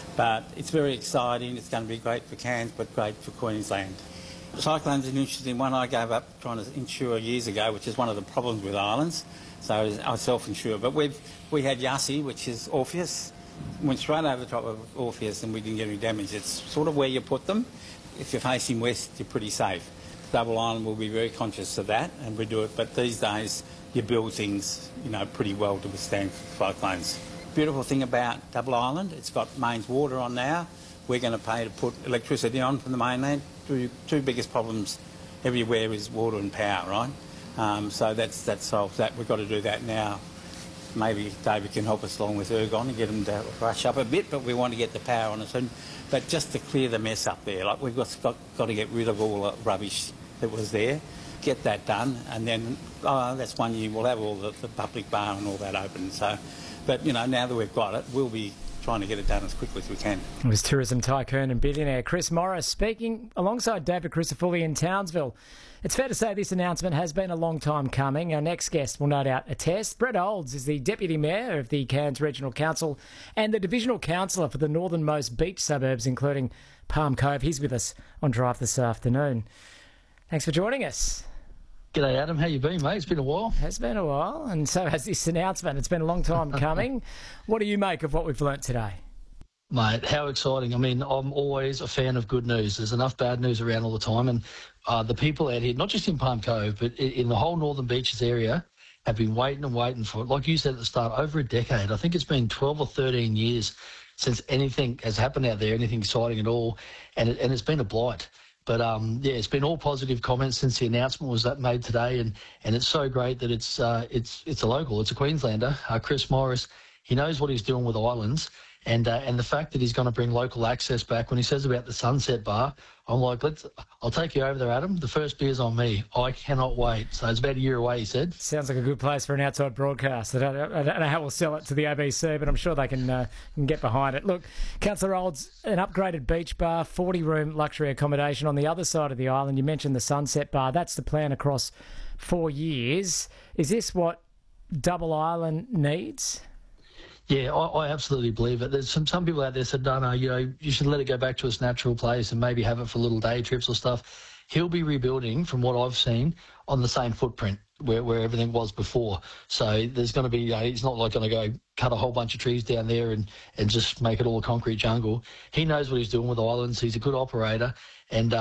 But it's very exciting. It's going to be great for Cairns, but great for Queensland. Cyclones is an interesting one. I gave up trying to insure years ago, which is one of the problems with islands. So I self-insure. But we had Yassi, which is Orpheus. Went straight over the top of Orpheus and we didn't get any damage. It's sort of where you put them. If you're facing west, you're pretty safe. Double Island will be very conscious of that and we do it. But these days, you build things, pretty well to withstand cyclones. Beautiful thing about Double Island, it's got mains water on now. We're going to pay to put electricity on from the mainland. Two biggest problems everywhere is water and power, right? So that solves that. We've got to do that now. Maybe David can help us along with Ergon and get them to rush up a bit, but we want to get the power on it soon. But just to clear the mess up there, like we've got to get rid of all the rubbish that was there, get that done, and then that's 1 year we'll have all the public bar and all that open. So, but now that we've got it, we'll be trying to get it done as quickly as we can. It was tourism tycoon and billionaire Chris Morris speaking alongside David Crisafulli in Townsville. It's fair to say this announcement has been a long time coming. Our next guest will no doubt attest. Brett Olds is the Deputy Mayor of the Cairns Regional Council and the Divisional Councillor for the northernmost beach suburbs, including Palm Cove. He's with us on Drive this afternoon. Thanks for joining us. G'day, Adam. How you been, mate? It's been a while. Has been a while, and so has this announcement. It's been a long time coming. What do you make of what we've learnt today? Mate, how exciting. I mean, I'm always a fan of good news. There's enough bad news around all the time, and the people out here, not just in Palm Cove, but in the whole Northern Beaches area, have been waiting and waiting for it. Like you said at the start, over a decade. I think it's been 12 or 13 years since anything has happened out there, anything exciting at all, and it's been a blight. But, it's been all positive comments since the announcement was made today, and it's so great that it's a local, it's a Queenslander, Chris Morris. He knows what he's doing with islands, and the fact that he's going to bring local access back. When he says about the Sunset Bar, I'm like, I'll take you over there, Adam. The first beer's on me. I cannot wait. So it's about a year away, he said. Sounds like a good place for an outside broadcast. I don't know how we'll sell it to the ABC, but I'm sure they can get behind it. Look, Councillor Olds, an upgraded beach bar, 40-room luxury accommodation on the other side of the island. You mentioned the Sunset Bar. That's the plan across 4 years. Is this what Double Island needs? Yeah, I absolutely believe it. There's some people out there said, no, you should let it go back to its natural place and maybe have it for little day trips or stuff. He'll be rebuilding, from what I've seen, on the same footprint where everything was before. So there's going to be, he's not like going to go cut a whole bunch of trees down there and just make it all a concrete jungle. He knows what he's doing with islands. He's a good operator. And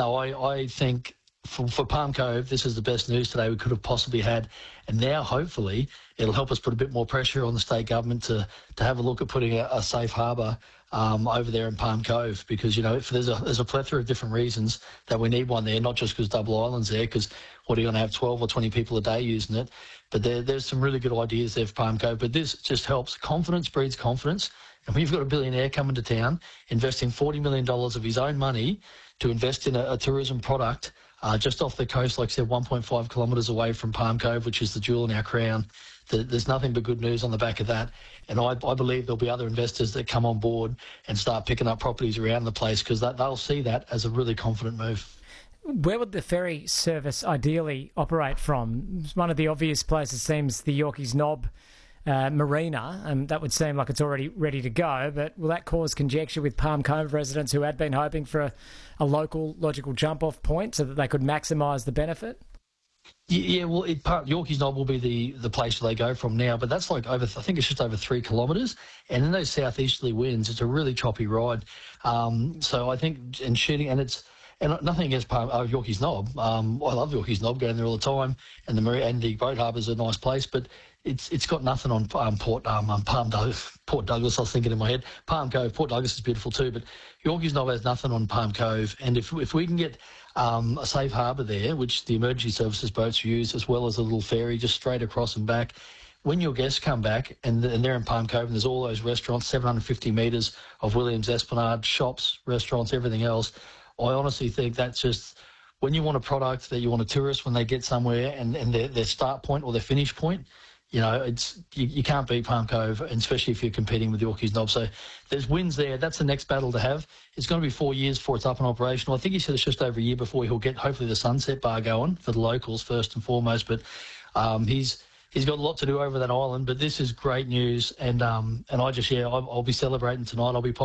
I think for Palm Cove, this is the best news today we could have possibly had. And now, hopefully, it'll help us put a bit more pressure on the state government to have a look at putting a safe harbour over there in Palm Cove, because, there's a plethora of different reasons that we need one there, not just because Double Island's there, because what are you going to have, 12 or 20 people a day using it? But there's some really good ideas there for Palm Cove. But this just helps. Confidence breeds confidence. And when you've got a billionaire coming to town, investing $40 million of his own money to invest in a tourism product just off the coast, like I said, 1.5 kilometres away from Palm Cove, which is the jewel in our crown, there's nothing but good news on the back of that. And I believe there'll be other investors that come on board and start picking up properties around the place, because they'll see that as a really confident move. Where would the ferry service ideally operate from? One of the obvious places seems the Yorkeys Knob marina, and that would seem like it's already ready to go, but will that cause conjecture with Palm Cove residents who had been hoping for a local logical jump-off point so that they could maximise the benefit? Yeah, well, Yorkeys Knob will be the place where they go from now, but that's like I think it's just over 3 kilometres, and in those southeasterly winds, it's a really choppy ride. So I think, and shooting, and nothing against Yorkeys Knob. I love Yorkeys Knob, going there all the time, and the boat harbour's a nice place, but it's got nothing on Port Douglas. I was thinking in my head, Palm Cove, Port Douglas is beautiful too, but Yorkeys Knob has nothing on Palm Cove. And if we can get a safe harbour there, which the emergency services boats use, as well as a little ferry just straight across and back, when your guests come back and they're in Palm Cove and there's all those restaurants, 750 metres of Williams Esplanade, shops, restaurants, everything else, I honestly think that's just, when you want a product that you want a tourist when they get somewhere and their start point or their finish point, you can't beat Palm Cove, and especially if you're competing with Yorkeys Knob. So there's wins there. That's the next battle to have. It's going to be 4 years before it's up and operational. I think he said it's just over a year before he'll get hopefully the Sunset Bar going for the locals first and foremost. But he's got a lot to do over that island. But this is great news, and I'll be celebrating tonight. I'll be popping